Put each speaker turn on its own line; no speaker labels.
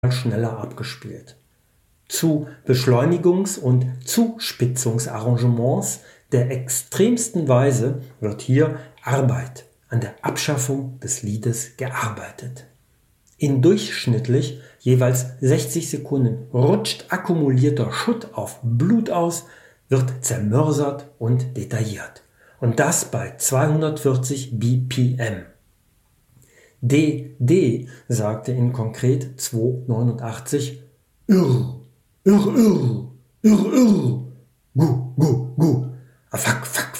schneller abgespielt. Zu Beschleunigungs- und Zuspitzungsarrangements der extremsten Weise wird hier Arbeit an der Abschaffung des Liedes gearbeitet. In durchschnittlich jeweils 60 Sekunden rutscht akkumulierter Schutt auf Blut aus, wird zermörsert und detailliert. Und das bei 240 BPM. D sagte in konkret 289 Irr, irr, irr, irr, irr, gu, gu, gu, fuck, fuck,